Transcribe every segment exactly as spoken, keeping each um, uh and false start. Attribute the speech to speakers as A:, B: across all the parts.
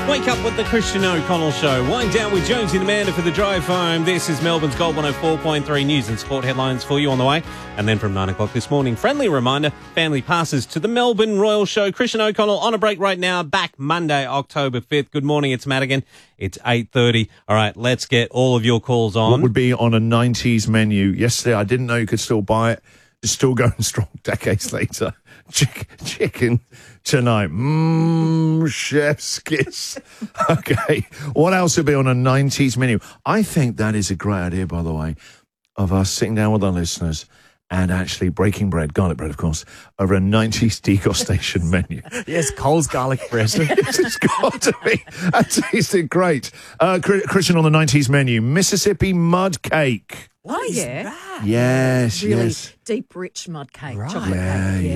A: Wake up with the Christian O'Connell Show. Wind down with Jonesy and Amanda for the drive home. This is Melbourne's Gold one oh four point three news and sport headlines for you on the way. And then from nine o'clock this morning, friendly reminder, family passes to the Melbourne Royal Show. Christian O'Connell on a break right now, back Monday, October fifth. Good morning, it's Madigan. It's eight thirty. All right, let's get all of your calls on.
B: What would be on a nineties menu? Yesterday, I didn't know you could still buy it. It's still going strong decades later. Chick- chicken tonight. Mmm, chef's kiss. Okay. What else would be on a nineties menu? I think that is a great idea, by the way, of us sitting down with our listeners and actually breaking bread, garlic bread, of course, over a nineties degustation menu.
C: Yes, Cole's garlic bread.
B: It's got to be. That tasted great. Uh, Christian, on the nineties menu, Mississippi mud cake.
D: What
C: Oh,
D: is
C: yeah.
D: that?
B: Yes,
D: Really
B: yes.
D: deep, rich mud cake.
C: Right.
D: Chocolate
B: Yeah,
D: cake.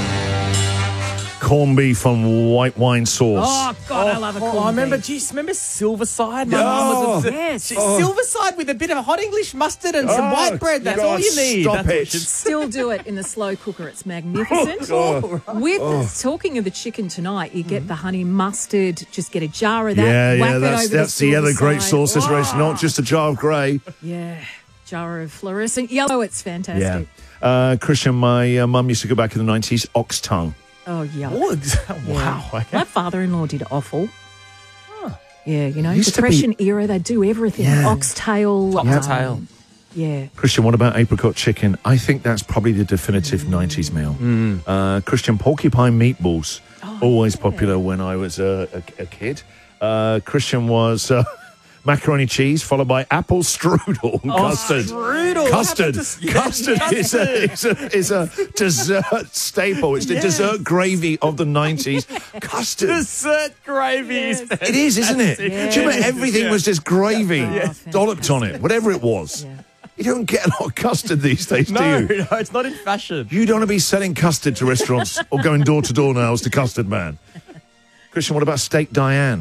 B: yeah. Corned beef on white wine sauce.
D: Oh, God, I love a corned
C: Oh, I remember,
D: beef.
C: do you remember Silverside? My
B: Oh,
C: mum was a,
D: yes.
C: she-
D: Oh.
C: Silverside with a bit of hot English mustard and some
B: Oh,
C: white bread. That's
B: God,
C: all you need.
B: stop
C: That's what
B: it.
C: should-
D: Still do it in the slow cooker. It's magnificent.
B: Oh,
D: With talking of the chicken tonight, you get the honey mustard. Just get a jar of that.
B: yeah,
D: whack
B: yeah,
D: it
B: that's,
D: over
B: that's
D: the,
B: the other
D: silver
B: great
D: side.
B: sauce. It's
D: Oh,
B: not just a jar of grey.
D: yeah, jar of fluorescent yellow. It's fantastic.
B: Yeah. Uh, Christian, my uh, mum used to go back in the nineties, ox tongue.
D: Oh, yeah.
C: Oh, wow. Okay.
D: My father-in-law did offal. Yeah, you know,
B: Used to
D: Depression era, they do everything.
B: Yeah.
D: Oxtail.
C: Oxtail.
D: um, yeah.
B: Christian, what about apricot chicken? I think that's probably the definitive nineties meal. Uh, Christian, porcupine meatballs. Always popular when I was a, a, a kid. Uh, Christian was uh, macaroni cheese, followed by apple strudel and custard.
C: strudel.
B: Custard.
C: Yeah,
B: Custard is a,
C: custard.
B: is, a, is a dessert staple. It's the
C: Yes.
B: dessert gravy of the nineties. Custard.
C: Dessert gravy is
D: Yes.
B: It is, isn't it?
D: Yes.
B: Do you remember everything was just gravy,
D: Yeah.
B: dolloped on it, whatever it was.
D: Yeah.
B: You don't get a lot of custard these days,
C: No,
B: do you?
C: no, it's not in fashion.
B: You don't want to be selling custard to restaurants or going door to door now as the custard man. Christian, what about steak Diane?